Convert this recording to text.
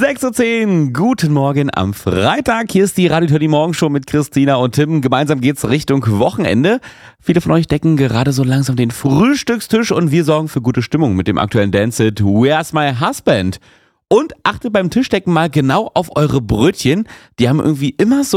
6:10 Uhr, guten Morgen am Freitag. Hier ist die Radio Teddy Morgenshow mit Christina und Tim. Gemeinsam geht's Richtung Wochenende. Viele von euch decken gerade so langsam den Frühstückstisch und wir sorgen für gute Stimmung mit dem aktuellen Dance-Hit Where's My Husband? Und achtet beim Tischdecken mal genau auf eure Brötchen. Die haben irgendwie immer so